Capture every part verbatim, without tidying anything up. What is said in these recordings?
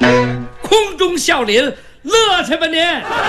空中笑林，乐去吧您！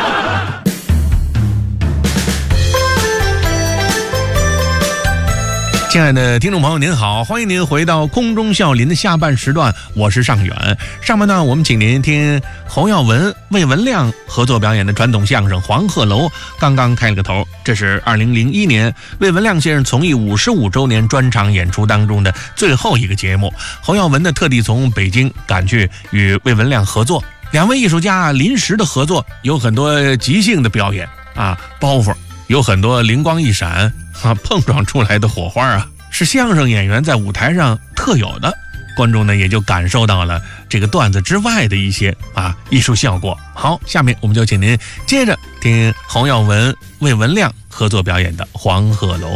亲爱的听众朋友您好，欢迎您回到空中笑林的下半时段，我是尚远。上半段我们请您听侯耀文、魏文亮合作表演的传统相声《黄鹤楼》刚刚开了个头。这是二零零一年魏文亮先生从艺五十五周年专场演出当中的最后一个节目。侯耀文呢特地从北京赶去与魏文亮合作，两位艺术家临时的合作，有很多即兴的表演啊，包袱有很多灵光一闪啊，碰撞出来的火花啊，是相声演员在舞台上特有的。观众呢也就感受到了这个段子之外的一些啊艺术效果。好，下面我们就请您接着听侯耀文、魏文亮合作表演的《黄鹤楼》。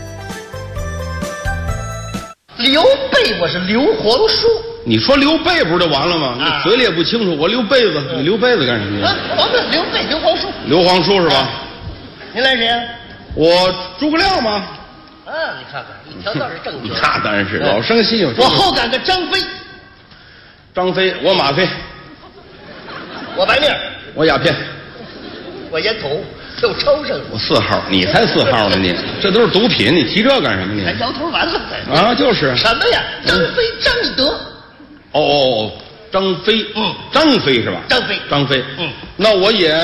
刘备，我是刘皇叔。 你说刘备不是就完了吗？ 啊、 你嘴里也不清楚。我刘备子，你刘备子干什么呀？ 啊，我们刘备，刘皇叔。 刘皇叔是吧？ 啊、您来谁呀、啊？ 我诸葛亮吗？ 啊，你看看，一条道是正经。 那当然是老生新有。 我后赶个张飞。 张飞，我马飞。 我白面。 我鸦片。 我烟筒。又抽上了。 我四号，你才四号呢！你这都是毒品，你提这干什么？你还摇头完了啊？就是什么呀？张飞、张翼德。 哦哦，张飞， 嗯， 张飞是吧？ 张飞， 张飞， 嗯， 那我演，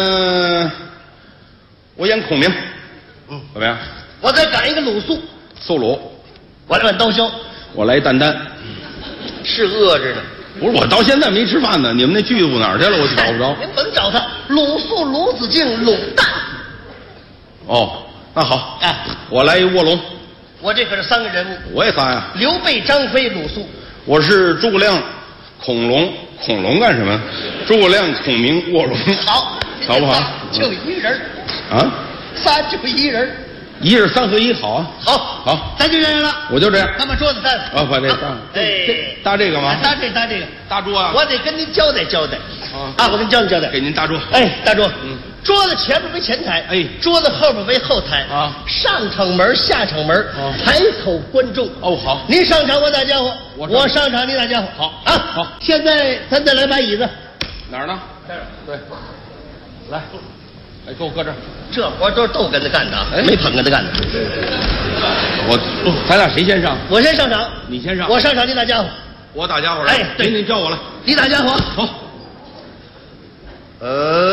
我演孔明， 嗯， 怎么样？ 我再赶一个鲁肃， 肃鲁， 我来碗刀削， 我来担担， 是饿着呢。 不是，我到现在没吃饭呢。你们那剧组哪儿去了？我找不着。 您甭找他，鲁肃、鲁子敬、鲁大。 哦，那好， 哎， 我来一卧龙。 我这可是三个人物。 我也仨呀。 刘备、张飞、鲁肃。 我是诸葛亮、孔融。孔融干什么？诸葛亮、孔明、卧龙。 好， 好不好？ 就一人。 啊？ 仨就一人。 一日三合一，好啊。 好， 好， 咱就这样了。 我就这样。 咱把桌子搭上。 啊，把这搭。 哎， 搭这个吗？ 搭这搭这个。 搭桌啊！ 我得跟您交代交代。 啊啊，我跟交代交代。 给您搭桌。 哎，大桌。 嗯。 桌子前面为前台， 哎， 桌子后边为后台啊。 上场门，下场门， 啊， 台口观众。 哦，好。 您上场我打家伙， 我我上场你打家伙。 好啊， 好。 现在咱再来把椅子。 哪儿呢？ 这儿。 对。来，来，给我搁这儿。 这活都是逗跟他干的啊， 哎， 没捧跟他干的。 我，咱俩谁先上？ 我先上场。 你先上。 我上场，你打家伙。 我打家伙来。 哎，对， 您您叫我来。 你打家伙。 好。 呃。